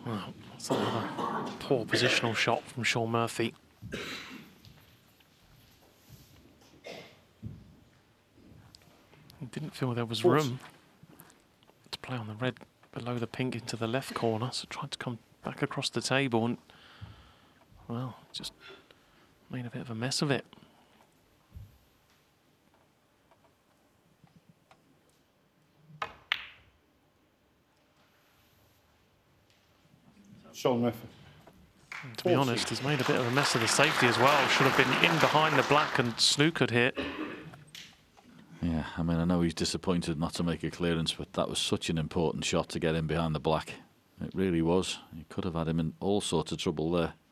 Well, that's another poor positional shot from Shaun Murphy. He didn't feel there was room to play on the red below the pink into the left corner, so tried to come back across the table and, well, just made a bit of a mess of it. Shaun Murphy. To be honest, he's made a bit of a mess of the safety as well. Should have been in behind the black and snookered here. Yeah, I mean, I know he's disappointed not to make a clearance, but that was such an important shot to get in behind the black. It really was. He could have had him in all sorts of trouble there.